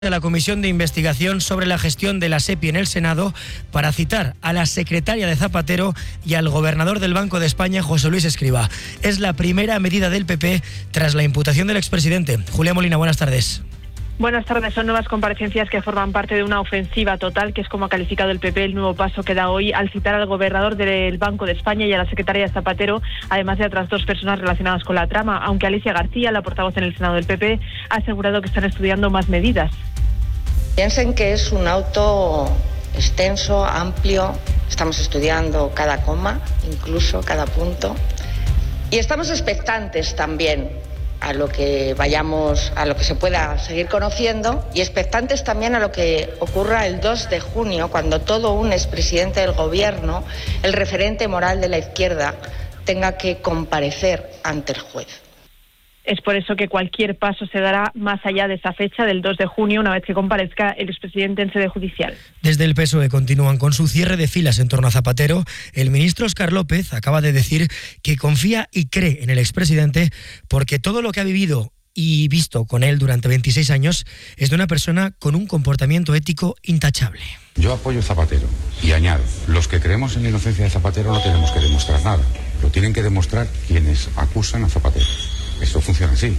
de la Comisión de Investigación sobre la gestión de la SEPI en el Senado para citar a la secretaria de Zapatero y al gobernador del Banco de España, José Luis Escrivá. Es la primera medida del PP tras la imputación del expresidente. Julia Molina, buenas tardes. Buenas tardes. Son nuevas comparecencias que forman parte de una ofensiva total, que es como ha calificado el PP el nuevo paso que da hoy al citar al gobernador del Banco de España y a la secretaria de Zapatero, además de otras dos personas relacionadas con la trama, aunque Alicia García, la portavoz en el Senado del PP, ha asegurado que están estudiando más medidas. Piensen que es un auto extenso, amplio, estamos estudiando cada coma, incluso cada punto, y estamos expectantes también a lo que se pueda seguir conociendo, y expectantes también a lo que ocurra el 2 de junio, cuando todo un expresidente del gobierno, el referente moral de la izquierda, tenga que comparecer ante el juez. Es por eso que cualquier paso se dará más allá de esa fecha del 2 de junio, una vez que comparezca el expresidente en sede judicial. Desde el PSOE continúan con su cierre de filas en torno a Zapatero. El ministro Óscar López acaba de decir que confía y cree en el expresidente porque todo lo que ha vivido y visto con él durante 26 años es de una persona con un comportamiento ético intachable. Yo apoyo a Zapatero y añado, los que creemos en la inocencia de Zapatero no tenemos que demostrar nada, lo tienen que demostrar quienes acusan a Zapatero. Esto funciona así.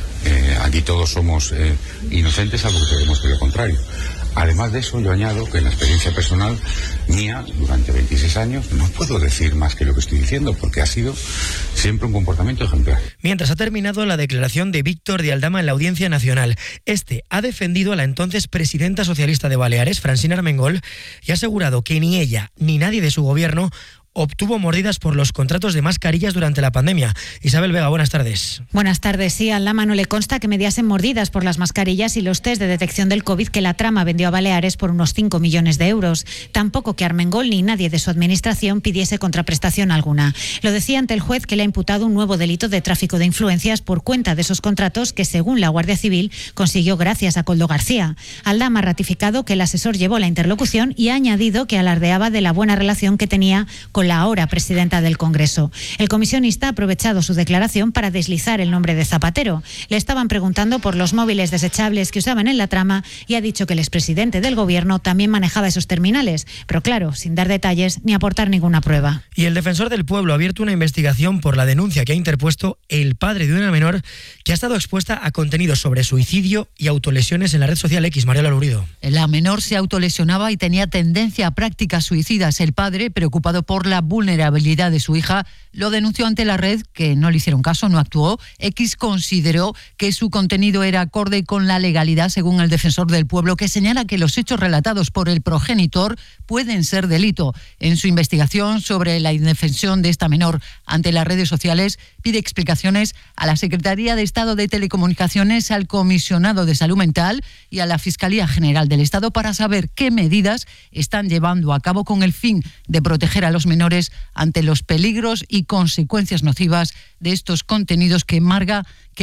Aquí todos somos inocentes salvo que te demuestre lo contrario. Además de eso, yo añado que en la experiencia personal mía, durante 26 años, no puedo decir más que lo que estoy diciendo, porque ha sido siempre un comportamiento ejemplar. Mientras ha terminado la declaración de Víctor de Aldama en la Audiencia Nacional, este ha defendido a la entonces presidenta socialista de Baleares, Francina Armengol, y ha asegurado que ni ella ni nadie de su gobierno obtuvo mordidas por los contratos de mascarillas durante la pandemia. Isabel Vega, buenas tardes. Buenas tardes. Sí, a Aldama no le consta que mediasen mordidas por las mascarillas y los test de detección del COVID que la trama vendió a Baleares por unos 5 millones de euros. Tampoco que Armengol ni nadie de su administración pidiese contraprestación alguna. Lo decía ante el juez, que le ha imputado un nuevo delito de tráfico de influencias por cuenta de esos contratos que, según la Guardia Civil, consiguió gracias a Koldo García. Aldama ha ratificado que el asesor llevó la interlocución y ha añadido que alardeaba de la buena relación que tenía con la ahora presidenta del Congreso. El comisionista ha aprovechado su declaración para deslizar el nombre de Zapatero. Le estaban preguntando por los móviles desechables que usaban en la trama y ha dicho que el expresidente del gobierno también manejaba esos terminales, pero claro, sin dar detalles ni aportar ninguna prueba. Y el defensor del pueblo ha abierto una investigación por la denuncia que ha interpuesto el padre de una menor que ha estado expuesta a contenidos sobre suicidio y autolesiones en la red social X. Mariola Lurido. La menor se autolesionaba y tenía tendencia a prácticas suicidas. El padre, preocupado por la vulnerabilidad de su hija, lo denunció ante la red, que no le hicieron caso, no actuó. X consideró que su contenido era acorde con la legalidad, según el defensor del pueblo, que señala que los hechos relatados por el progenitor pueden ser delito. En su investigación sobre la indefensión de esta menor ante las redes sociales, pide explicaciones a la Secretaría de Estado de Telecomunicaciones, al Comisionado de Salud Mental y a la Fiscalía General del Estado para saber qué medidas están llevando a cabo con el fin de proteger a los menores ante los peligros y consecuencias nocivas de estos contenidos que marca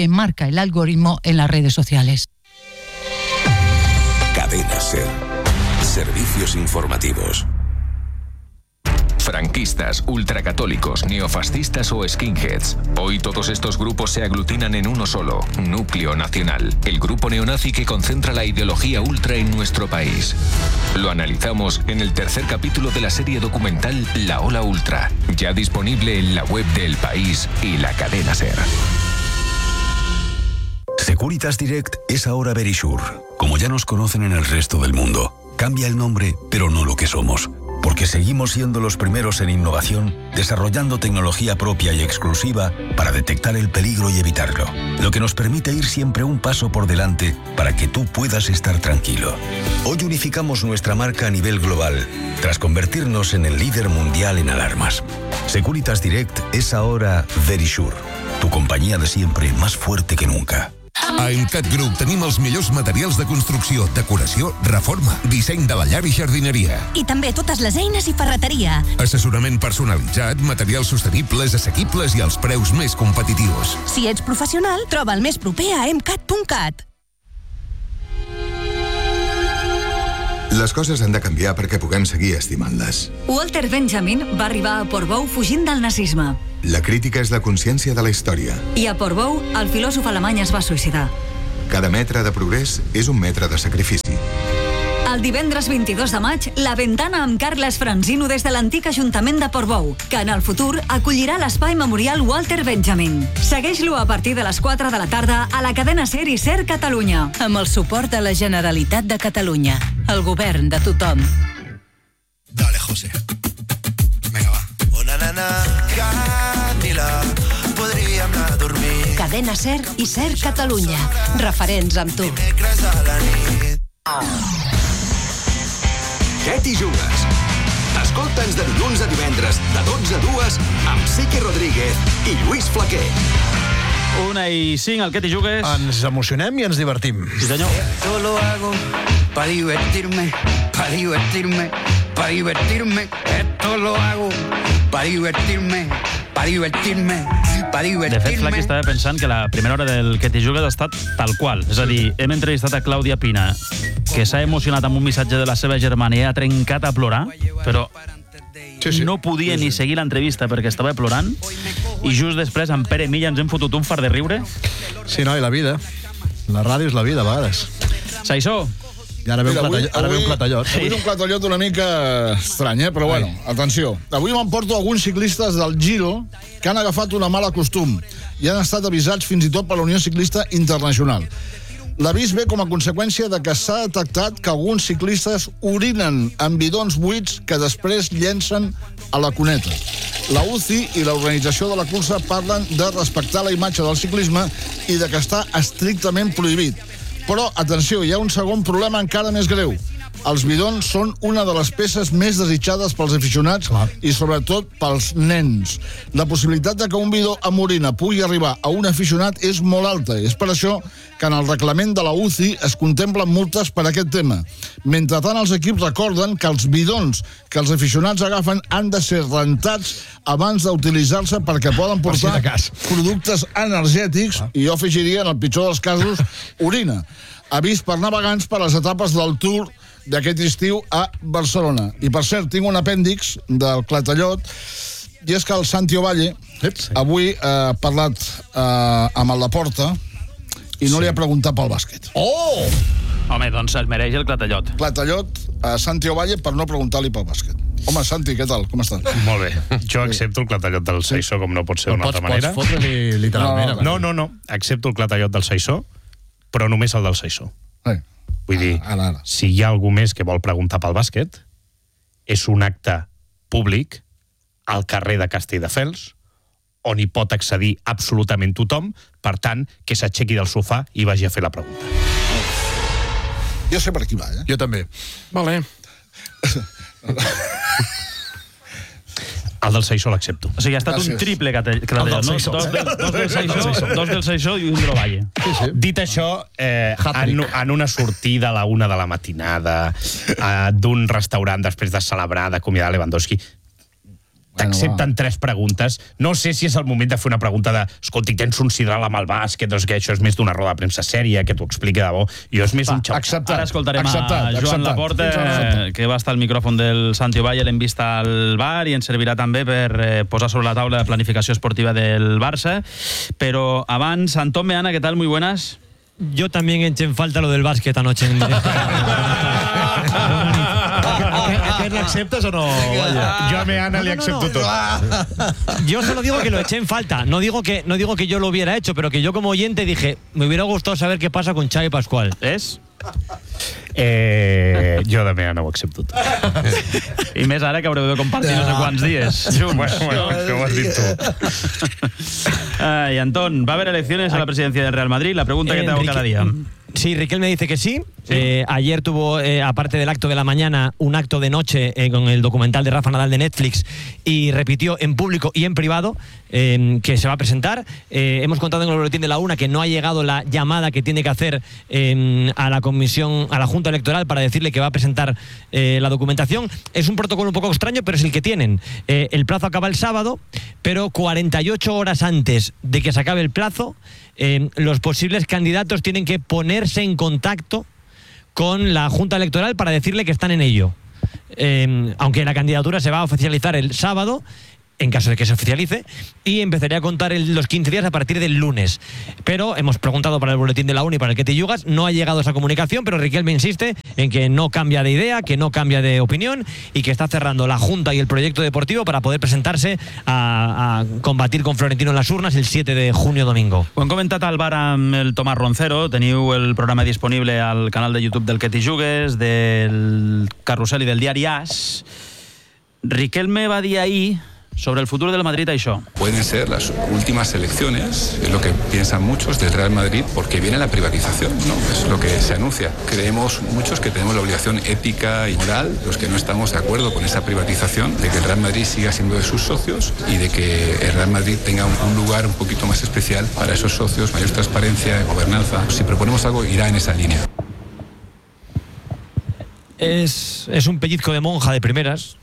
el algoritmo en las redes sociales. Cadena SER. Servicios informativos. Franquistas, ultracatólicos, neofascistas o skinheads. Hoy todos estos grupos se aglutinan en uno solo, Núcleo Nacional, el grupo neonazi que concentra la ideología ultra en nuestro país. Lo analizamos en el tercer capítulo de la serie documental La Ola Ultra, ya disponible en la web de El País y la cadena SER. Securitas Direct es ahora Verisure. Como ya nos conocen en el resto del mundo, cambia el nombre, pero no lo que somos. Porque seguimos siendo los primeros en innovación, desarrollando tecnología propia y exclusiva para detectar el peligro y evitarlo. Lo que nos permite ir siempre un paso por delante para que tú puedas estar tranquilo. Hoy unificamos nuestra marca a nivel global, tras convertirnos en el líder mundial en alarmas. Securitas Direct es ahora Verisure, tu compañía de siempre más fuerte que nunca. A Emcat Group tenim els millors materials de construcció, decoració, reforma, disseny de la llar i jardineria. I també totes les eines i ferreteria. Assessorament personalitzat, materials sostenibles, assequibles i als preus més competitius. Si ets professional, troba el més proper a emcat.cat. Les coses han de canviar perquè puguem seguir estimant-les. Walter Benjamin va arribar a Portbou fugint del nazisme. La crítica és la consciència de la història. I a Portbou, el filòsof alemany es va suïcidar. Cada metre de progrés és un metre de sacrifici. El divendres 22 de maig, la ventana amb Carles Franzino des de l'antic Ajuntament de Portbou, que en el futur acollirà l'Espai Memorial Walter Benjamin. Segueix-lo a partir de les 4 de la tarda a la cadena SER i SER Catalunya. Amb el suport de la Generalitat de Catalunya. El govern de tothom. Dale, José. Venga, va. Una nana, Camila, podríem anar a dormir. Cadena SER i SER Catalunya. Referents amb tu. Dimecres a la nit. Què t'hi jugues? Escolta'ns de dilluns a divendres, de 12 a 2, amb Sique Rodríguez i Lluís Flaquer. 1:05, el Què t'hi jugues? Ens emocionem i ens divertim. Sí, senyor. Esto lo hago para divertirme, para divertirme, para divertirme. Esto lo hago para divertirme, para divertirme, para divertirme. De fet, Flac, estava pensant que la primera hora del Què t'hi jugues ha estat tal qual. És a dir, hem entrevistat a Clàudia Pina, que s'ha emocionat amb un missatge de la seva germana i ha trencat a plorar, però no podia ni seguir l'entrevista perquè estava plorant, i just després, amb Pere Milla, ens hem fotut un fart de riure. Sí, no, i la vida. La ràdio és la vida, a vegades. Saissó. I ara ve un clatallot. Avui és un clatallot una mica estrany, però bueno, atenció. Avui m'emporto alguns ciclistes del Giro que han agafat una mala costum i han estat avisats fins i tot per la Unió Ciclista Internacional. L'avís ve com a conseqüència de que s'ha detectat que alguns ciclistes orinen en bidons buits que després llencen a la cuneta. La UCI i l'organització de la cursa parlen de respectar la imatge del ciclisme i de que està estrictament prohibit. Però, atenció, hi ha un segon problema encara més greu. Els bidons són una de les peces més desitjades pels aficionats i sobretot pels nens. La possibilitat de que un bidó amb orina pugui arribar a un aficionat és molt alta. És per això que en el reglament de la UCI es contemplen multes per aquest tema. Mentrestant, els equips recorden que els bidons que els aficionats agafen han de ser rentats abans d'utilitzar-se perquè poden portar productes energètics i jo afegiria, en el pitjor dels casos, orina. Avís per navegants per les etapes del Tour d'aquest estiu a Barcelona. I, per cert, tinc un apèndix del clatallot, i és que el Santi Ovalle avui ha parlat amb el Laporta i no li ha preguntat pel bàsquet. Oh! Home, doncs es mereix el clatallot. Clatallot a Santi Ovalle per no preguntar-li pel bàsquet. Home, Santi, què tal? Com estàs? Molt bé. Jo accepto el clatallot del Saissó, com no pot ser d'una altra manera. Pots fotre-li literalment. No. Accepto el clatallot del Saissó, però només el del Saissó. Vull dir, si hi ha algú més que vol preguntar pel bàsquet, és un acte públic al carrer de Castelldefels, on hi pot accedir absolutament tothom, per tant, que s'aixequi del sofà i vagi a fer la pregunta. Jo sé per aquí va, Jo també. Vale. El del Saissó l'accepto. O sigui, ha estat un triple clatallot, no? Dos del Saissó i un de l'Ovalle. Dit això, en una sortida a la 1 de la matinada d'un restaurant després de celebrar, d'acomiadar Lewandowski, t'accepten 3 preguntes. No sé si és el moment de fer una pregunta de escolti, tens un sidral amb el bàsquet, doncs que això és més d'una roda de premsa sèria, que t'ho expliqui de bo. Jo és més un xoc. Ara escoltarem a Joan Laporta, que va estar al micròfon del Santi Ovalle, l'hem vist al bar i ens servirà també per posar sobre la taula la planificació esportiva del Barça. Però abans, Antón Meana, ¿qué tal? Muy buenas. Yo también eché en falta lo del básquet anoche en directo. ¿Le aceptas o no? Yo a Meana le acepto todo. Yo solo digo que lo eché en falta. No digo que yo lo hubiera hecho, pero que yo como oyente dije, me hubiera gustado saber qué pasa con Xavi Pascual. ¿Es? Jo de Meana ho accepto tot. I més ara que haureu de compartir no sé quants dies. Bueno, que ho has dit tu. Y Antón, ¿va a haber elecciones a la presidencia del Real Madrid? La pregunta que te hago cada día. Sí, Riquelme dice que sí. Ayer tuvo, aparte del acto de la mañana, un acto de noche con el documental de Rafa Nadal de Netflix y repitió en público y en privado que se va a presentar. Hemos contado en el boletín de la UNA que no ha llegado la llamada que tiene que hacer a la comisión, a la Junta Electoral para decirle que va a presentar la documentación. Es un protocolo un poco extraño, pero es el que tienen. El plazo acaba el sábado, pero 48 horas antes de que se acabe el plazo, los posibles candidatos tienen que ponerse en contacto con la Junta Electoral para decirle que están en ello. Aunque la candidatura se va a oficializar el sábado en caso de que se oficialice, y empezaría a contar los 15 días a partir del lunes. Pero hemos preguntado para el boletín de la ONU y para el Ketty Yugas, no ha llegado esa comunicación, pero Riquelme insiste en que no cambia de idea, que no cambia de opinión y que está cerrando la Junta y el proyecto deportivo para poder presentarse a combatir con Florentino en las urnas el 7 de junio domingo. Ho hem comentat al bar amb el Tomàs Roncero, teniu el programa disponible al canal de YouTube del Ketty Yugues, del Carrusel i del diari AS. Riquelme va dir ahir sobre el futuro del Madrid això. Pueden ser las últimas elecciones, es lo que piensan muchos del Real Madrid, porque viene la privatización, ¿no? Es lo que se anuncia. Creemos muchos que tenemos la obligación ética y moral, los que no estamos de acuerdo con esa privatización, de que el Real Madrid siga siendo de sus socios y de que el Real Madrid tenga un lugar un poquito más especial para esos socios, mayor transparencia, gobernanza. Si proponemos algo, irá en esa línea. Es un pellizco de monja de primeras,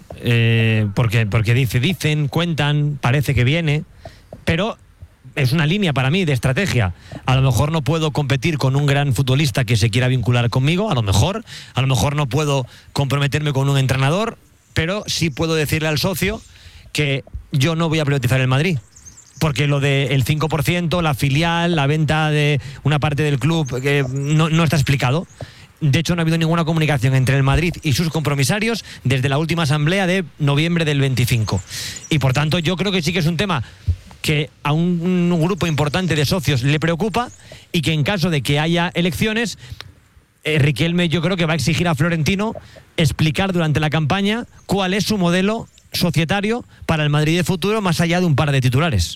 porque dicen, cuentan, parece que viene, pero es una línea para mí de estrategia. A lo mejor no puedo competir con un gran futbolista que se quiera vincular conmigo, a lo mejor no puedo comprometerme con un entrenador, pero sí puedo decirle al socio que yo no voy a privatizar el Madrid. Porque lo del 5%, la filial, la venta de una parte del club, que no está explicado. De hecho, no ha habido ninguna comunicación entre el Madrid y sus compromisarios desde la última asamblea de noviembre del 25. Y por tanto, yo creo que sí que es un tema que a un grupo importante de socios le preocupa y que en caso de que haya elecciones, Riquelme yo creo que va a exigir a Florentino explicar durante la campaña cuál es su modelo societario para el Madrid de futuro, más allá de un par de titulares.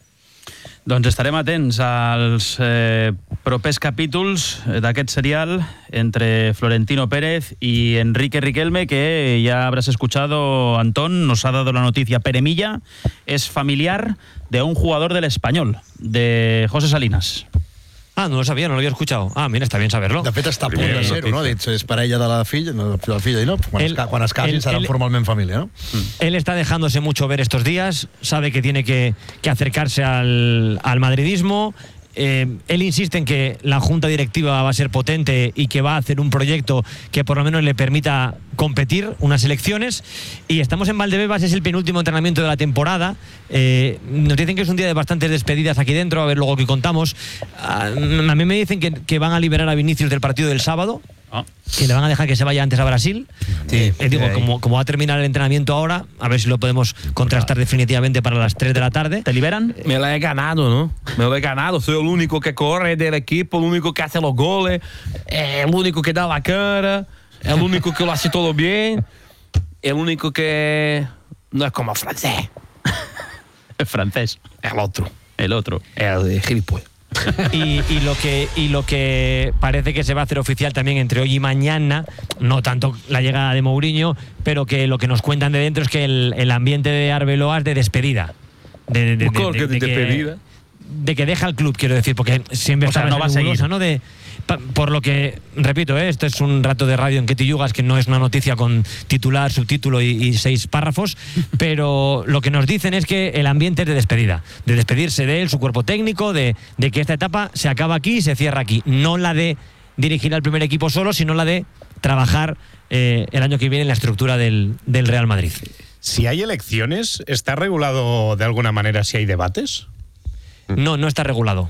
Doncs estarem atents als propers capítols d'aquest serial entre Florentino Pérez y Enrique Riquelme, que ya habrás escuchado, Antón, nos ha dado la noticia. Pere Milla es familiar de un jugador del Español, de José Salinas. Ah, no lo sabía, no lo había escuchado. Ah, mira, está bien saberlo. De fet, està a punt de ser-ho, no? És parella de la filla, i no? Quan es casin seran formalment família, ¿no? Él está dejándose mucho ver estos días, sabe que tiene que acercarse al madridismo. Él insiste en que la junta directiva va a ser potente y que va a hacer un proyecto que por lo menos le permita competir unas elecciones. Y estamos en Valdebebas, es el penúltimo entrenamiento de la temporada. Nos dicen que es un día de bastantes despedidas aquí dentro, a ver luego qué contamos. A mí me dicen que van a liberar a Vinicius del partido del sábado, que le van a dejar que se vaya antes a Brasil. Sí, digo, como va a terminar el entrenamiento ahora, a ver si lo podemos contrastar definitivamente para las 3 de la tarde. ¿Te liberan? Me lo he ganado, ¿no? Me lo he ganado. Soy el único que corre del equipo, el único que hace los goles, el único que da la cara, el único que lo hace todo bien, el único que no es como francés. El francés. El otro. El gilipollas. Y lo que parece que se va a hacer oficial también entre hoy y mañana, no tanto la llegada de Mourinho, pero que lo que nos cuentan de dentro es que el ambiente de Arbeloa es de despedida. De que deja el club, quiero decir, porque siempre está no va a seguir, ¿no? Por lo que, repito, esto es un rato de radio en Ketty Yugas, que no es una noticia con titular, subtítulo y 6 párrafos, pero lo que nos dicen es que el ambiente es de despedida, de despedirse de él, su cuerpo técnico, de que esta etapa se acaba aquí y se cierra aquí, no la de dirigir al primer equipo solo, sino la de trabajar el año que viene en la estructura del Real Madrid. Si hay elecciones, ¿está regulado de alguna manera si hay debates? No está regulado.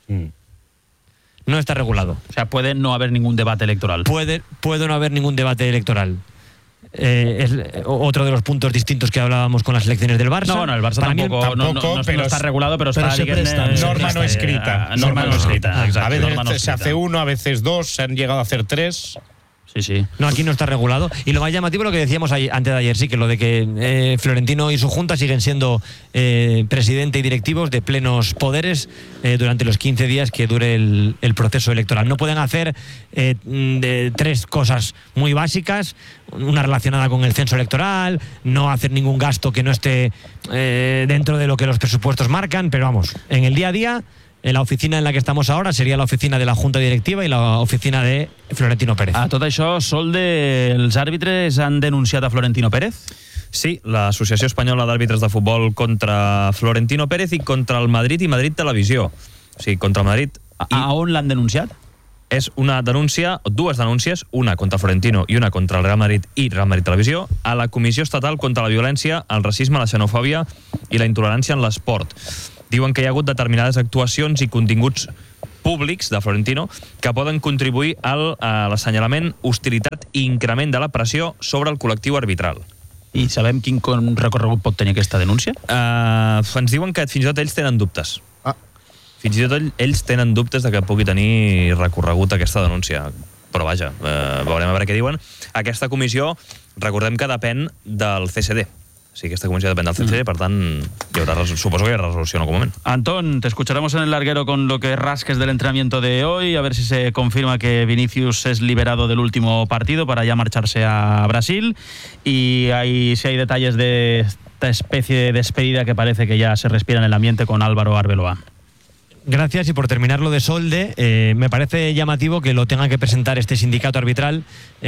No está regulado. O sea, puede no haber ningún debate electoral. Puede no haber ningún debate electoral. Es otro de los puntos distintos que hablábamos con las elecciones del Barça. No, bueno, el Barça tampoco no está regulado, pero está norma no escrita. Norma no escrita. Exacto, a veces norma no se hace 1, a veces 2, se han llegado a hacer 3. Sí. No, aquí no está regulado. Y lo más llamativo, lo que decíamos antes de ayer, sí, que lo de que Florentino y su junta siguen siendo presidente y directivos de plenos poderes durante los 15 días que dure el proceso electoral. No pueden hacer 3 cosas muy básicas: una relacionada con el censo electoral, no hacer ningún gasto que no esté dentro de lo que los presupuestos marcan, pero vamos, en el día a día, en la oficina en la que estamos ahora sería la oficina de la Junta Directiva y la oficina de Florentino Pérez. A tot això, els àrbitres han denunciat a Florentino Pérez? Sí, l'Associació Espanyola d'Àrbitres de Futbol contra Florentino Pérez i contra el Madrid i Madrid Televisió. O sigui, contra el Madrid... A on l'han denunciat? És una denúncia, dues denúncies, una contra Florentino i una contra el Real Madrid i Real Madrid Televisió, a la Comissió Estatal contra la Violència, el Racisme, la Xenofòbia i la Intolerància en l'Esport. Diuen que hi ha hagut determinades actuacions i continguts públics de Florentino que poden contribuir a l'assenyalament, hostilitat i increment de la pressió sobre el col·lectiu arbitral. I sabem quin recorregut pot tenir aquesta denúncia? Ens diuen que fins i tot ells tenen dubtes. Fins i tot ells tenen dubtes de que pugui tenir recorregut aquesta denúncia. Però vaja, veurem a veure què diuen. Aquesta comissió, recordem que depèn del CSD. Sí, esta comunidad depende del CC, por tanto, supongo que hay resolución en algún momento. Antón, te escucharemos en el larguero con lo que rasques del entrenamiento de hoy, a ver si se confirma que Vinicius es liberado del último partido para ya marcharse a Brasil, y si hay detalles de esta especie de despedida que parece que ya se respira en el ambiente con Álvaro Arbeloa. Gracias, y por terminar lo de Solde, me parece llamativo que lo tenga que presentar este sindicato arbitral.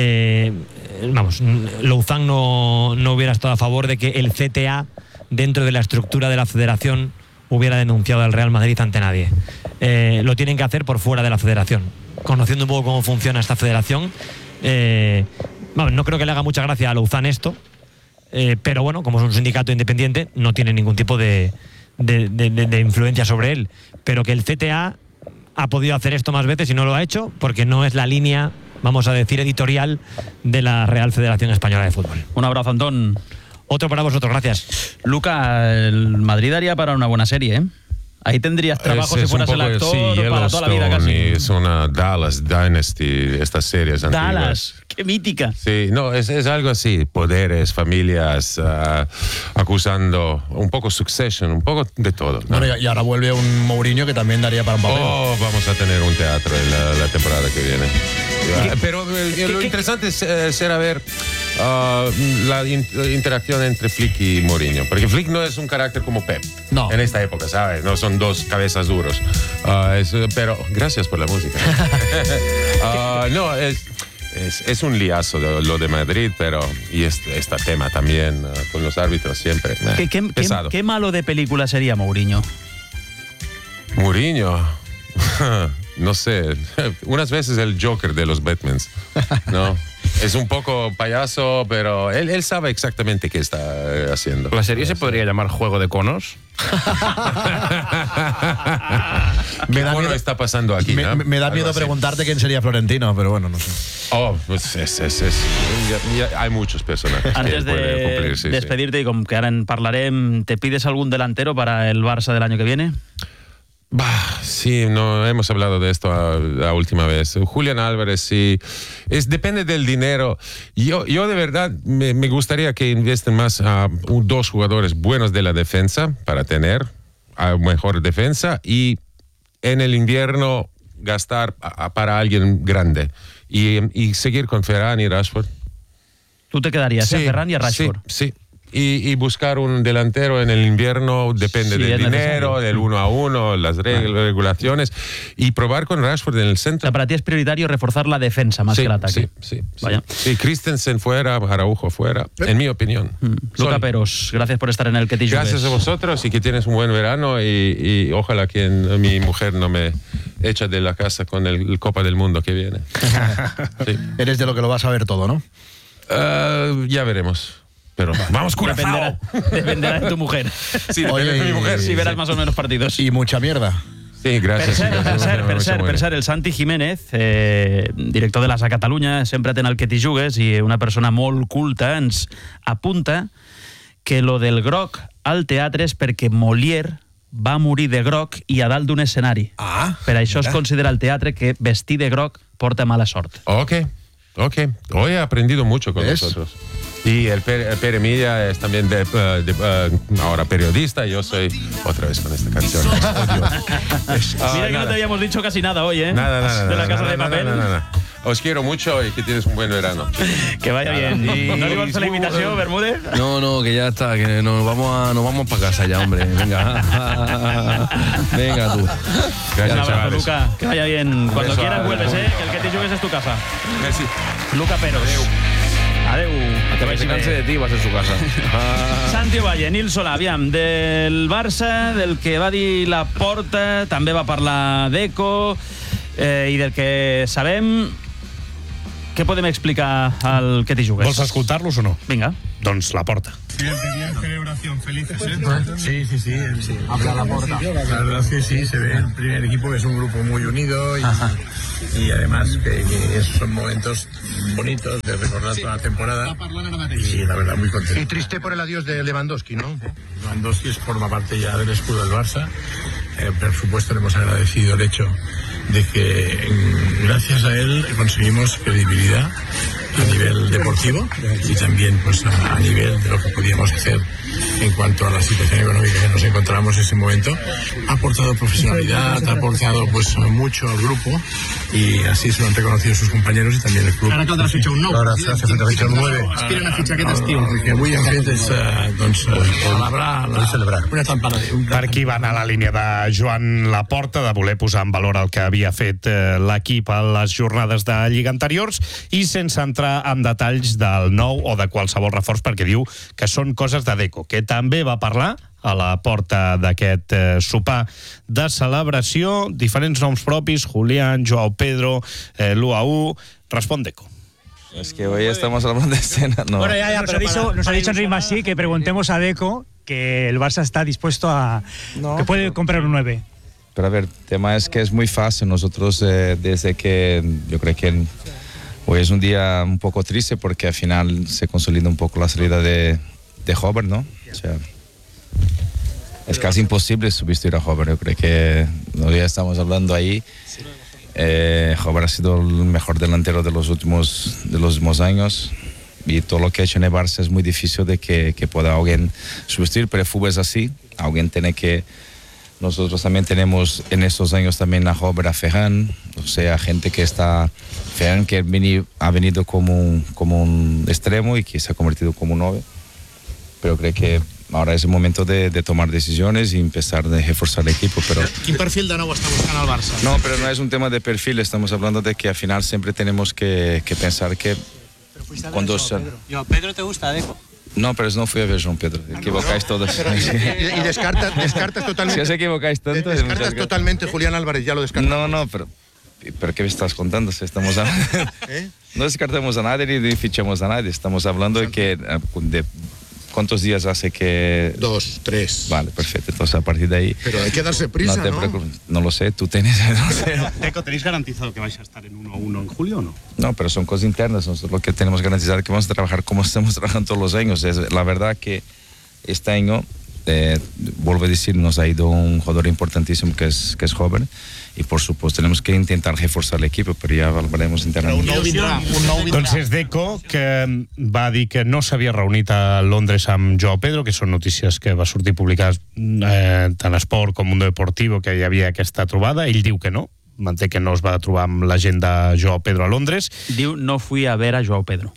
Louzán no hubiera estado a favor de que el CTA, dentro de la estructura de la federación, hubiera denunciado al Real Madrid ante nadie. Lo tienen que hacer por fuera de la federación. Conociendo un poco cómo funciona esta federación, no creo que le haga mucha gracia a Louzán esto, pero bueno, como es un sindicato independiente, no tiene ningún tipo de influencia sobre él, pero que el CTA ha podido hacer esto más veces y no lo ha hecho porque no es la línea, vamos a decir, editorial de la Real Federación Española de Fútbol. Un abrazo, Antón. Otro para vosotros, gracias. Luca, el Madrid daría para una buena serie, ¿eh? Ahí tendrías trabajo si fueras el actor para toda la vida casi. Es una Dallas Dynasty, estas series antiguas. Dallas, qué mítica. Sí, no, es algo así, poderes, familias, acusando, un poco Succession, un poco de todo, ¿no? Bueno, y ahora vuelve un Mourinho que también daría para un papel. Vamos a tener un teatro en la temporada que viene. Pero lo interesante es ser a ver la interacción entre Flick y Mourinho, porque Flick no es un carácter como Pep en esta época, ¿sabes? No son dos cabezas duros, pero gracias por la música. No, es un liazo lo de Madrid, pero y este tema también con los árbitros siempre pesado. ¿Qué malo de película sería Mourinho? Mourinho, no sé, unas veces el Joker de los Batmans, ¿no? Es un poco payaso, pero él sabe exactamente qué está haciendo. ¿La serie se podría llamar Juego de Conos? ¿Qué cono está pasando aquí? Me da miedo preguntarte quién sería Florentino, pero bueno, no sé. Pues hay muchos personajes. Antes de cumplir, despedirte, y como que ahora parlarem, ¿te pides algún delantero para el Barça del año que viene? Sí, no hemos hablado de esto la última vez. Julián Álvarez, sí. Depende del dinero. Yo de verdad me gustaría que inviesten más a dos jugadores buenos de la defensa para tener a mejor defensa, y en el invierno gastar para alguien grande y seguir con Ferran y Rashford. ¿Tú te quedarías a Ferran y a Rashford? Sí. Y buscar un delantero en el invierno depende del dinero, del 1 a 1, las regulaciones, y probar con Rashford en el centro. Para ti es prioritario reforzar la defensa más que el ataque. Sí. Christensen fuera, Araujo fuera, en mi opinión. Luca Peros, gracias por estar en el Que Te Jugues. Gracias a vosotros, y que tienes un buen verano, y ojalá que mi mujer no me echa de la casa con el Copa del Mundo que viene. Eres de lo que lo vas a ver todo, ¿no? Ya veremos. Pero vamos, Curazao. Dependerá de tu mujer. Sí, dependerá de mi mujer. Si verás más o menos partidos. Y mucha mierda. Sí, gracias. Per cert, el Santi Jiménez, director de l'ASA Catalunya, sempre atén el Que T'hi Jugues, i una persona molt culta ens apunta que lo del groc al teatre és perquè Molière va morir de groc i a dalt d'un escenari. Per això es considera al teatre que vestir de groc porta mala sort. Ok. Hoy he aprendido mucho con nosotros. Y el Pere Milla es también ahora periodista, y yo soy otra vez con esta canción. Mira que no te habíamos dicho casi nada hoy, ¿eh? Nada. De la Casa de Papel. Os quiero mucho y que tienes un buen verano. Que vaya bien. ¿No le vas a la invitación, Bermúdez? No, que ya está, que nos vamos para casa ya, hombre. Venga. Venga tú. Un abrazo, Luca. Que vaya bien. Cuando quieras vuelves, ¿eh? Que el Que T'hi Jugues es tu casa. Merci. Luca Peros. Adeu. Que se canse de ti, va a ser su casa. Santi Ovalle, Nil Solà, aviam, del Barça, del que va dir Laporta, també va parlar d'Eco. I del que sabem, què podem explicar al que t'hi jugues? Vols escoltar-los o no? Vinga. Doncs la porta. Bien, celebración, felices, ¿eh? Sí. Habla la porta. La verdad es que sí, se ve el primer equipo que es un grupo muy unido y además que son momentos bonitos de recordar toda la temporada y la verdad muy contento. Y triste por el adiós de Lewandowski, ¿no? Lewandowski forma parte ya del escudo del Barça. Por supuesto le hemos agradecido el hecho de que gracias a él conseguimos credibilidad a nivel deportivo y también pues a nivel de lo que podíamos hacer en cuanto a la situación económica que nos encontramos en ese momento. Ha aportado profesionalidad, ha aportado pues mucho al grupo y así se lo han reconocido sus compañeros y también el club. Ara caldrà fitxar un nou. Ara s'ha fitxar un 9. Aspiren a fitxar aquest estiu. El que avui hem fet és celebrar una temporada. Per aquí va anar la línia de Joan Laporta, de voler posar en valor el que havia fet l'equip a les jornades de Lliga anteriors i sense entrar en detalls del nou o de qualsevol reforç, perquè diu que són coses de Deco, que també va parlar a la porta d'aquest sopar de celebració, diferents noms propis, Julián, Joao Pedro, l'UAU. Respon Deco. Es que hoy estamos hablando de escena, ¿no? Bueno, ya, nos ha dicho Enrique Masí que preguntemos a Deco que el Barça está dispuesto a... No, que puede comprar un 9. Pero a ver, el tema es que es muy fácil. Nosotros, desde que yo creo que hoy es un día un poco triste porque al final se consolida un poco la salida de Hover, ¿no? O sea, es casi imposible sustituir a Hover. Yo creo que hoy ya estamos hablando ahí. Hover ha sido el mejor delantero de los últimos años y todo lo que ha hecho en el Barça es muy difícil de que pueda alguien sustituir, pero el fútbol es así. Alguien tiene que... Nosotros también tenemos en estos años también a Hover, a Ferran, o sea, gente que está... Ferran que ha venido como un extremo y que se ha convertido como un 9. Pero creo que ahora es el momento de tomar decisiones y empezar a reforzar el equipo. Pero... ¿Qué perfil de nuevo está buscando el Barça? No, pero no es un tema de perfil, estamos hablando de que al final siempre tenemos que pensar que... Cuando Joao Pedro, ¿te gusta, Deco? No, pero no fui a ver João Pedro. Equivocáis todos. Y descartas totalmente. Si os equivocáis tanto. Descartas totalmente Julián Álvarez, ya lo descartas. No, pero ¿qué me estás contando? Si estamos no descartamos a nadie ni fichamos a nadie. Estamos hablando de que ¿cuántos días hace que...? 2, 3. Vale, perfecto. Entonces, a partir de ahí... Pero hay que darse prisa, no te preocupes. No lo sé, tú tienes... No sé. Deco, ¿tenéis garantizado que vais a estar en 1-1 en julio o no? No, pero son cosas internas. Nosotros lo que tenemos garantizado es que vamos a trabajar como estamos trabajando todos los años. La verdad que este año, vuelvo a decir, nos ha ido un jugador importantísimo que es joven. Y por supuesto tenemos que intentar reforzar el equipo, pero ya hablaremos internamente. Doncs és Deco, que va dir que no s'havia reunit a Londres amb Joao Pedro, que són notícies que va sortir publicades tant a Esport com Mundo Deportivo, que hi havia aquesta trobada. Ell diu que no, manté que no es va trobar amb la gent de Joao Pedro a Londres. Diu, no fui a ver a Joao Pedro.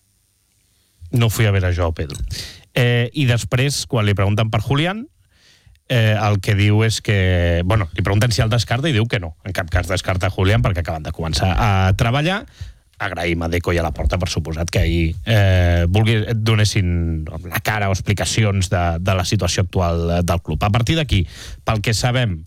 No fui a ver a Joao Pedro. I després, quan li pregunten per Julián, el que diu és que... Bueno, li pregunten si el descarta i diu que no. En cap cas descarta Julián perquè acaben de començar a treballar. Agraïm a Deco i a la porta, per suposat, que ahir donessin la cara o explicacions de la situació actual del club. A partir d'aquí, pel que sabem,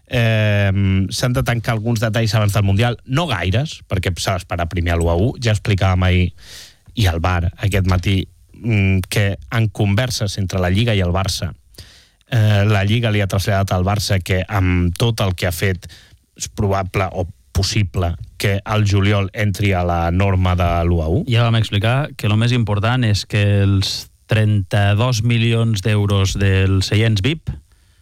s'han de tancar alguns detalls abans del Mundial, no gaires, perquè s'ha d'esperar primer a l'1-1. Ja explicàvem ahir, i al bar aquest matí, que en converses entre la Lliga i el Barça, la Lliga li ha traslladat al Barça que amb tot el que ha fet és probable o possible que el juliol entri a la norma de l'1-1. Ja vam explicar que el més important és que els 32 milions d'euros dels seients VIP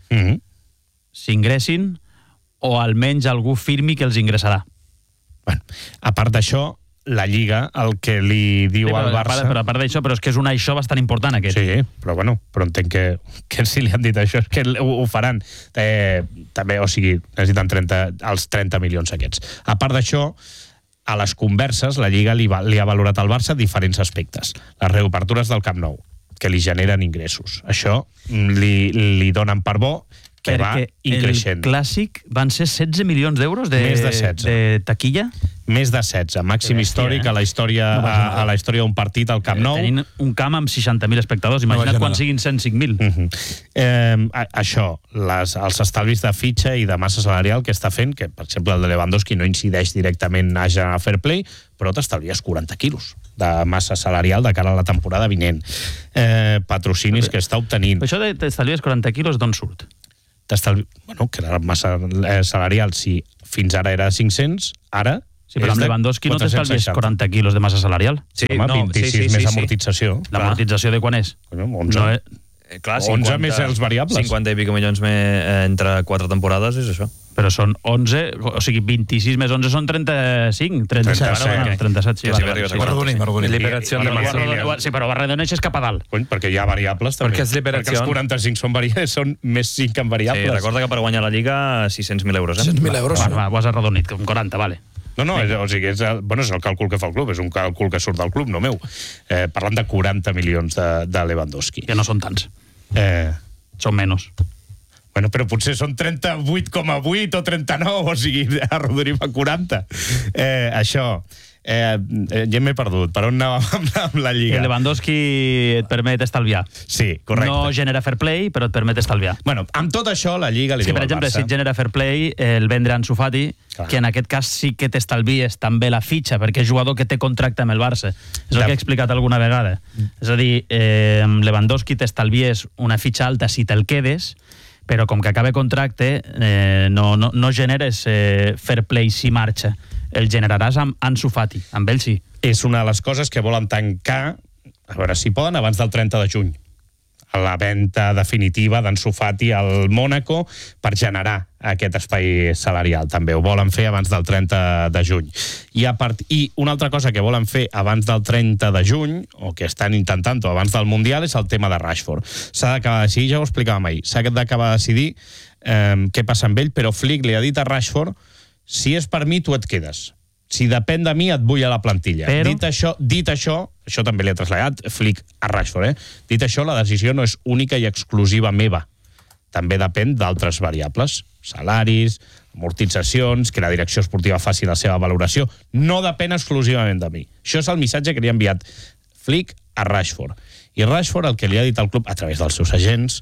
s'ingressin o almenys algú firmi que els ingressarà. Bueno, a part d'això, la Lliga, el que li diu al Barça... Però a part d'això, però és que és un això bastant important, aquest. Sí, però entenc que si li han dit això és que ho faran. També, o sigui, necessiten els 30 milions aquests. A part d'això, a les converses, la Lliga li ha valorat al Barça diferents aspectes. Les reobertures del Camp Nou, que li generen ingressos. Això li donen per bo que va increixent. El Clàssic van ser 16 milions d'euros de taquilla? Més de 16, màxim històric a la història d'un partit al Camp Nou. Tenint un camp amb 60.000 espectadors, imagina't quan siguin 105.000. Això, els estalvis de fitxa i de massa salarial que està fent, que per exemple el de Lewandowski no incideix directament a General Fair Play, però t'estalvies 40 quilos de massa salarial de cara a la temporada vinent. Patrocinis que està obtenint. Això de t'estalvies 40 quilos d'on surt? Bueno, que la massa salarial, si fins ara era 500, ara... Sí, però amb Lewandowski no t'estalvies 40 quilos de massa salarial. Sí, home, 26 més amortització. L'amortització de quan és? 11. Clar, 11 més els variables. 50 i pico milions entre 4 temporades és això. Però són 11, o sigui, 26 més 11 són 35, 37, sí. Perdoni. Liberació de massa. Sí, però redoneixes cap a dalt. Perquè hi ha variables, també. Perquè els 45 són més 5 en variables. Sí, recorda que per guanyar la Lliga 600.000 euros. 600.000 euros. Va, ho has arredonit, com 40, vale. No, o sigui, és el càlcul que fa el club, és un càlcul que surt del club, no meu. Parlant de 40 milions de Lewandowski. Que no són tants. Són menys. Bueno, però potser són 38,8 o 39, o sigui, arrodonim a 40. Això... ja m'he perdut. Per on anàvem amb la Lliga? El Lewandowski et permet estalviar. Sí, correcte. No genera fair play, però et permet estalviar. Bueno, amb tot això, la Lliga li diu al Barça... Per exemple, si et genera fair play, el vendre Ansu Fati, que en aquest cas sí que t'estalvies també la fitxa, perquè és jugador que té contracte amb el Barça. És el que he explicat alguna vegada. És a dir, amb Lewandowski t'estalvies una fitxa alta si te'l quedes, però com que acabe contracte no generes fair play si marxa. El generaràs amb Ansu Fati, amb ell sí. És una de les coses que volen tancar, a veure si poden, abans del 30 de juny. La venda definitiva d'Ansu Fati al Mónaco per generar aquest espai salarial. També ho volen fer abans del 30 de juny. I una altra cosa que volen fer abans del 30 de juny, o que estan intentant abans del Mundial, és el tema de Rashford. S'ha d'acabar de decidir, ja ho explicàvem ahir, s'ha d'acabar de decidir què passa amb ell, però Flick li ha dit a Rashford: si és per mi, tu et quedes. Si depèn de mi, et vull a la plantilla. Però... Dit això també li ha traslladat Flick a Rashford, Dit això, la decisió no és única i exclusiva meva. També depèn d'altres variables. Salaris, amortitzacions, que la direcció esportiva faci la seva valoració. No depèn exclusivament de mi. Això és el missatge que li ha enviat Flick a Rashford. I Rashford el que li ha dit al club, a través dels seus agents,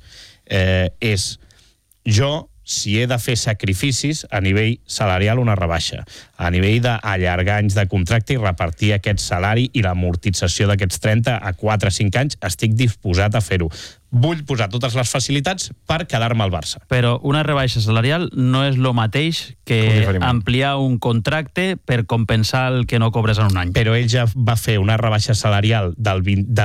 és: jo, si he de fer sacrificis, a nivell salarial una rebaixa, a nivell d'allargar anys de contracte i repartir aquest salari i l'amortització d'aquests 30 a 4 o 5 anys, estic disposat a fer-ho. Vull posar totes les facilitats per quedar-me al Barça. Però una rebaixa salarial no és el mateix que ampliar un contracte per compensar el que no cobres en un any. Però ell ja va fer una rebaixa salarial del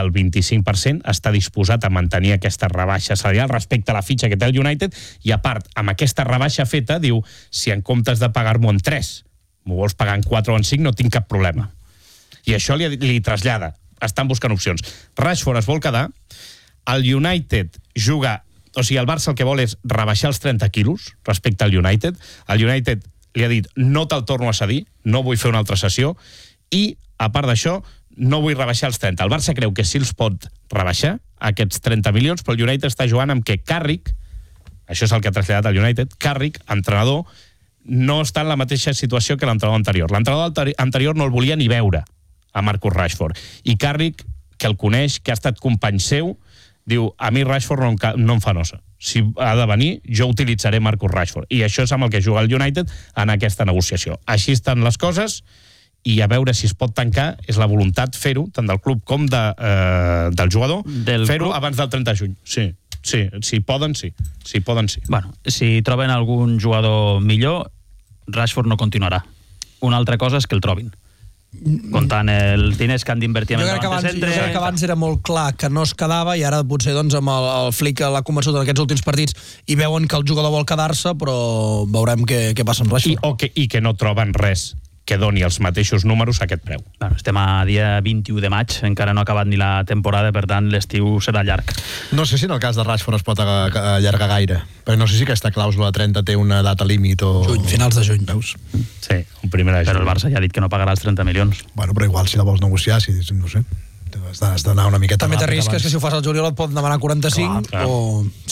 25%, està disposat a mantenir aquesta rebaixa salarial respecte a la fitxa que té el United, i a part, amb aquesta rebaixa feta, diu: si en comptes de pagar-m'ho en 3, m'ho vols pagar en 4 o en 5, no tinc cap problema. I això li trasllada. Estan buscant opcions. Rashford es vol quedar. El United juga... O sigui, el Barça el que vol és rebaixar els 30 quilos respecte al United. El United li ha dit: no te'l torno a cedir, no vull fer una altra sessió, i, a part d'això, no vull rebaixar els 30. El Barça creu que sí els pot rebaixar, aquests 30 milions, però el United està jugant amb que Carrick, això és el que ha traslladat al United, Carrick, entrenador, no està en la mateixa situació que l'entrenador anterior. L'entrenador anterior no el volia ni veure, a Marcus Rashford. I Carrick, que el coneix, que ha estat company seu, diu: a mi Rashford no em fa nosa. Si ha de venir, jo utilitzaré Marcus Rashford. I això és amb el que juga el United en aquesta negociació. Així estan les coses, i a veure si es pot tancar. És la voluntat fer-ho, tant del club com del jugador, fer-ho abans del 30 de juny. Sí. Si poden, sí. Bueno, si troben algun jugador millor, Rashford no continuarà. Una altra cosa és que el trobin. Comptant els diners que han d'invertir en el davant de centre. Jo crec que abans era molt clar que no es quedava, i ara potser doncs, amb el Flick l'ha convençut en aquests últims partits i veuen que el jugador vol quedar-se, però veurem què passa amb Rashford. I que no troben res que doni els mateixos números a aquest preu. Bueno, estem a dia 21 de maig, encara no ha acabat ni la temporada, per tant l'estiu serà llarg. No sé si en el cas de Rashford es pot allargar gaire, però no sé si aquesta clàusula 30 té una data límit o... Finals de juny. Veus? Sí, un primer de juny. Però el Barça ja ha dit que no pagarà els 30 milions. Bueno, però igual si la vols negociar, no sé, has d'anar una miqueta... També té risc que si ho fas al juliol et pot demanar 45 o... Sí.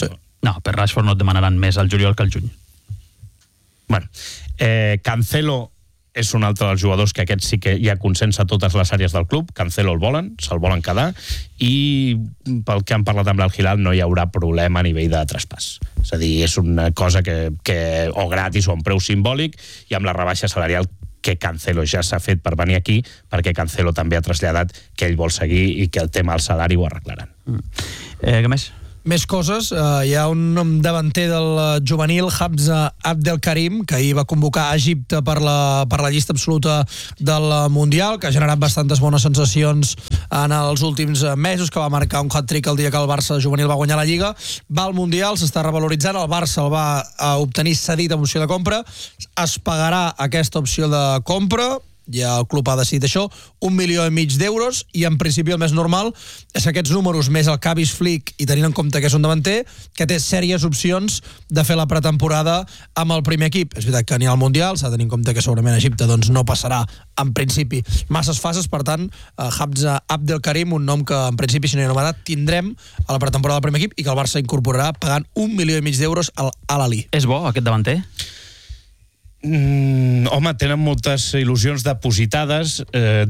No, per Rashford no et demanaran més al juliol que al juny. Bueno, Cancelo és un altre dels jugadors que aquest sí que hi ha consens a totes les àrees del club. Cancelo el volen, se'l volen quedar, i pel que han parlat amb l'Al-Hilal no hi haurà problema a nivell de traspàs. És a dir, és una cosa que o gratis o a un preu simbòlic, i amb la rebaixa salarial que Cancelo ja s'ha fet per venir aquí, perquè Cancelo també ha traslladat que ell vol seguir i que el tema del salari ho arreglaran. Què més? Més coses, hi ha un davanter del juvenil, Hamza Abdelkarim, que ahir va convocar a Egipte per la llista absoluta del Mundial, que ha generat bastantes bones sensacions en els últims mesos, que va marcar un hat-trick el dia que el Barça juvenil va guanyar la Lliga. Va al Mundial, s'està revaloritzant, el Barça el va obtenir cedit amb opció de compra, es pagarà aquesta opció de compra, ja el club ha decidit això, 1,5 milions d'euros, i en principi el més normal és que aquests números, més el Kavis Flick, i tenint en compte que és un davanter, que té sèries opcions de fer la pretemporada amb el primer equip. És veritat que ni al Mundial, s'ha de tenir en compte que segurament Egipte doncs, no passarà, en principi, masses fases, per tant, Hamza Abdelkarim, un nom que en principi, si no hi ha novetat, tindrem a la pretemporada del primer equip i que el Barça incorporarà pagant 1,5 milions d'euros a l'Ali. És bo, aquest davanter? Home, tenen moltes il·lusions dipositades.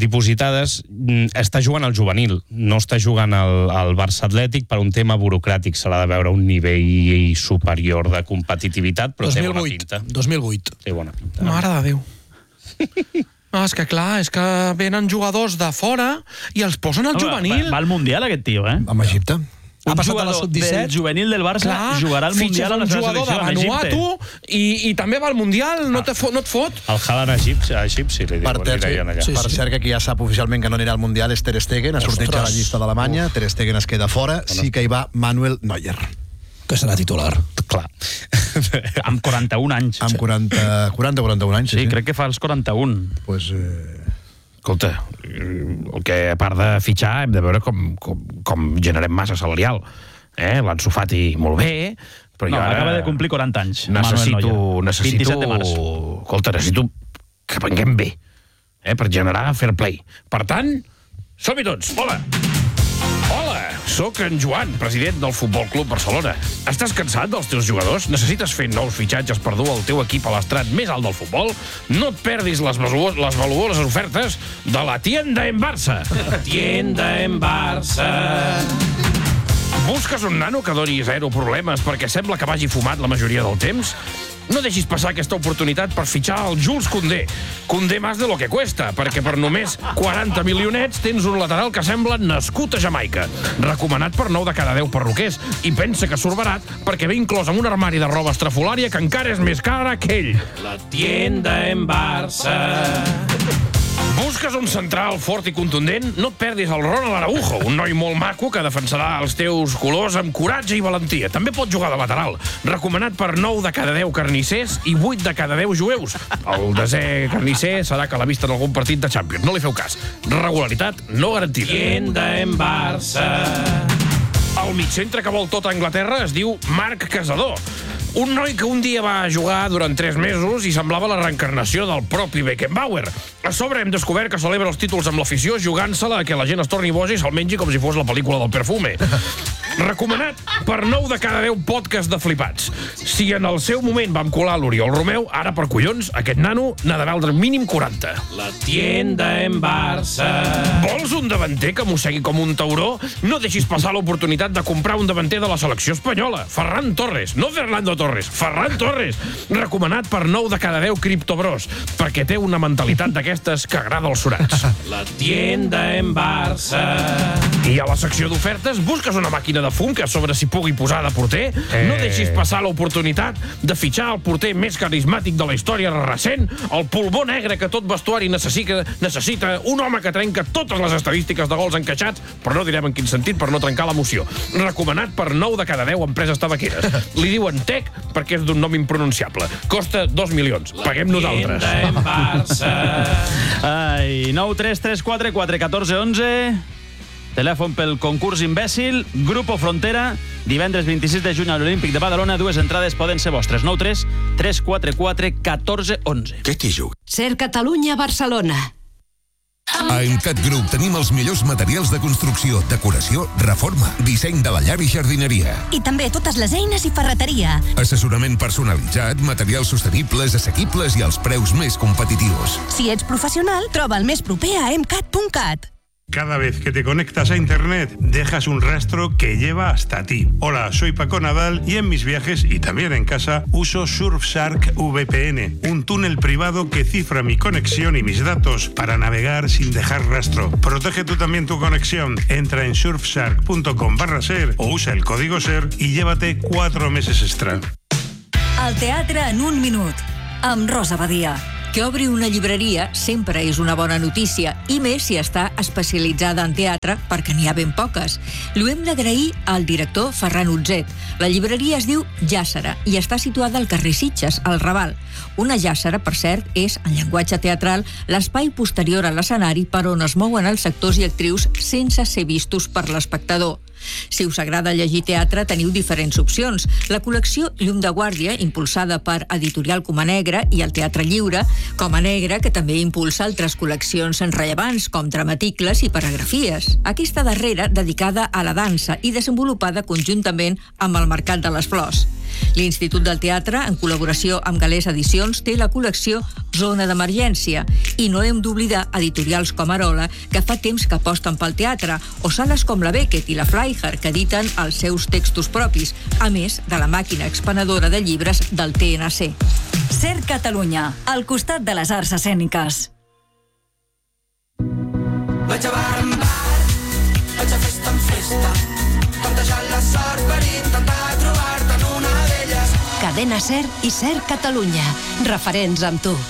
Està jugant al juvenil, no està jugant al Barça Atlètic per un tema burocràtic. Se l'ha de veure un nivell superior de competitivitat, però 2008, té bona pinta. 2008. Té bona pinta. Mare de Déu. No, és que clar, és que venen jugadors de fora i els posen al juvenil. Va al Mundial aquest tio, Amb Egipte. Ha passat a la sub-17. Del juvenil del Barça jugarà al Mundial a la selecció en Egipte. I també va al Mundial, no et fot? El Haaland egipci, li deien allà. Per cert, que qui ja sap oficialment que no anirà al Mundial és Ter Stegen, ha sortit ja la llista d'Alemanya, Ter Stegen es queda fora, sí que hi va Manuel Neuer, que serà titular. Clar. Amb 41 anys. Amb 41 anys. Sí, crec que fa els 41. Pues... Escolta, el que a part de fitxar hem de veure com generem massa salarial. L'Ansu Fati molt bé, però jo ara... acaba de complir 40 anys. Necessito... 27 de març. Escolta, necessito que venguem bé, per generar fair play. Per tant, som-hi tots. Hola! Hola, sóc en Joan, president del Futbol Club Barcelona. Estàs cansat dels teus jugadors? Necessites fer nous fitxatges per dur el teu equip a l'estrat més alt del futbol? No et perdis les valuoses ofertes de la Tienda en Barça. Tienda en Barça. Busques un nano que doni zero problemes perquè sembla que vagi fumat la majoria del temps? No deixis passar aquesta oportunitat per fitxar el Jules Koundé. Koundé más de lo que cuesta, perquè per només 40 milionets tens un lateral que sembla nascut a Jamaica. Recomanat per 9 de cada 10 perruquers. I pensa que surt barat perquè ve inclòs amb un armari de roba estrafolària que encara és més cara que ell. La Tienda en Barça. Busques un central fort i contundent? No et perdis el Ronald Araujo, un noi molt maco que defensarà els teus colors amb coratge i valentia. També pot jugar de lateral. Recomanat per 9 de cada 10 carnissers i 8 de cada 10 jueus. El desè carnisser serà que l'ha vist en algun partit de Champions. No li feu cas. Regularitat no garantida. Tienda en Barça. El migcentre que vol tota Anglaterra es diu Marc Casador. Un noi que un dia va jugar durant 3 mesos i semblava la reencarnació del propi Beckenbauer. A sobre hem descobert que celebra els títols amb l'afició jugant-se-la que la gent es torni boja i se'l mengi com si fos la pel·lícula del Perfume. Recomanat per 9 de cada 10 podcasts de flipats. Si en el seu moment vam colar l'Oriol Romeu, ara per collons, aquest nano n'ha de valdre mínim 40. La Tienda en Barça. Vols un davanter que mossegui com un tauró? No deixis passar l'oportunitat de comprar un davanter de la selecció espanyola. Ferran Torres, no Fernando Torres, Ferran Torres. Recomanat per 9 de cada 10 criptobros, perquè té una mentalitat d'aquestes que agrada als surats. La Tienda en Barça. I a la secció d'ofertes busques una màquina de fum que a sobre s'hi pugui posar de porter? No deixis passar l'oportunitat de fitxar el porter més carismàtic de la història recent, el pulmó negre que tot vestuari necessita, un home que trenca totes les estadístiques de gols encaixats, però no direm en quin sentit per no trencar l'emoció. Recomanat per 9 de cada 10 empreses tabaqueres. Li diuen Tec perquè és d'un nom impronunciable. Costa 2 milions. Paguem nosaltres. Tienda en Barça. Ai, 9 3 3 4 4 14 11... Telèfon pel concurs imbècil, Grupo Frontera, divendres 26 de juny a l'Olímpic de Badalona, 2 entrades poden ser vostres. 9 3 3 4 4 14 11. Què t'hi juga? Ser Catalunya Barcelona. A Emcat Group tenim els millors materials de construcció, decoració, reforma, disseny de la llar i jardineria. I també totes les eines i ferreteria. Assessorament personalitzat, materials sostenibles, assequibles i als preus més competitius. Si ets professional, troba el més proper a emcat.cat. Cada vez que te conectas a Internet, dejas un rastro que lleva hasta ti. Hola, soy Paco Nadal y en mis viajes y también en casa uso Surfshark VPN, un túnel privado que cifra mi conexión y mis datos para navegar sin dejar rastro. Protege tú también tu conexión. Entra en surfshark.com/ser o usa el código SER y llévate 4 meses extra. El teatre en un minut, amb Rosa Badia. Que obri una llibreria sempre és una bona notícia, i més si està especialitzada en teatre, perquè n'hi ha ben poques. L'ho hem d'agrair al director Ferran Utzet. La llibreria es diu Jàssera i està situada al carrer Sitges, al Raval. Una jàssera, per cert, és, en llenguatge teatral, l'espai posterior a l'escenari per on es mouen els actors i actrius sense ser vistos per l'espectador. Si us agrada llegir teatre, teniu diferents opcions. La col·lecció Llum de Guàrdia, impulsada per Editorial Coma Negra, i el Teatre Lliure, Coma Negra, que també impulsa altres col·leccions rellevants, com dramaticles i paragrafies. Aquesta darrera dedicada a la dansa i desenvolupada conjuntament amb el Mercat de les Flors. L'Institut del Teatre, en col·laboració amb Galés Edicions, té la col·lecció Zona d'Emergència. I no hem d'oblidar editorials com Arola, que fa temps que aposten pel teatre, o sales com la Beckett i la Fleischer, que editen els seus textos propis, a més de la màquina expenedora de llibres del TNC. SER Catalunya, al costat de les arts escèniques. Vaig a bar en bar, vaig a festa en festa, partejant la sort per intentar trobar-te en una d'elles. Cadena SER i SER Catalunya, referents amb tu.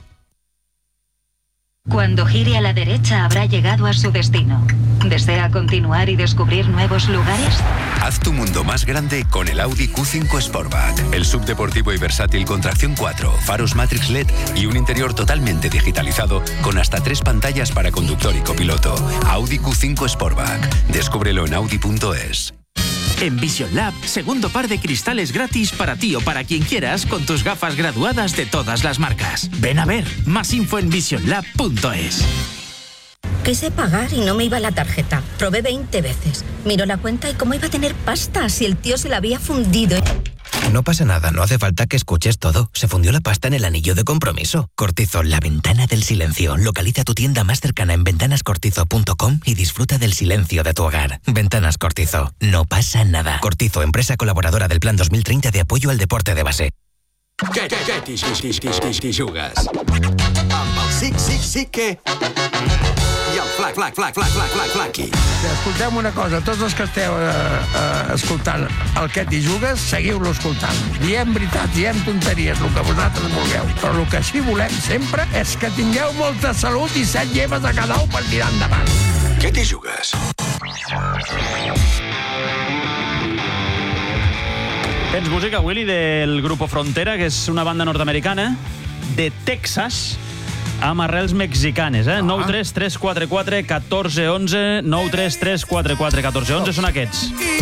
Cuando gire a la derecha habrá llegado a su destino. ¿Desea continuar y descubrir nuevos lugares? Haz tu mundo más grande con el Audi Q5 Sportback. El subdeportivo y versátil con tracción 4, faros Matrix LED y un interior totalmente digitalizado con hasta 3 pantallas para conductor y copiloto. Audi Q5 Sportback. Descúbrelo en audi.es. En Vision Lab, segundo par de cristales gratis para ti o para quien quieras con tus gafas graduadas de todas las marcas. Ven a ver, más info en visionlab.es. Quise pagar y no me iba la tarjeta. Probé 20 veces. Miro la cuenta y cómo iba a tener pasta si el tío se la había fundido. No pasa nada, no hace falta que escuches todo. Se fundió la pasta en el anillo de compromiso. Cortizo, la ventana del silencio. Localiza tu tienda más cercana en ventanascortizo.com y disfruta del silencio de tu hogar. Ventanas Cortizo. No pasa nada. Cortizo, empresa colaboradora del Plan 2030 de apoyo al deporte de base. Què t'hi jugues? Amb el sí que... I el flac-flac-flac-flac-flac-flac-flac-flac-flaqui. Escolteu una cosa, tots els que esteu escoltant el Què t'hi jugues, seguiu-lo escoltant. Diem veritat, diem tonteries, el que vosaltres vulgueu. Però el que sí volem sempre és que tingueu molta salut i 7 lleves a cada un per tirar endavant. Què t'hi jugues? Tens música, Willy, del Grupo Frontera, que és una banda nord-americana de Texas, amb arrels mexicanes, 933441411, 933441411 són aquests.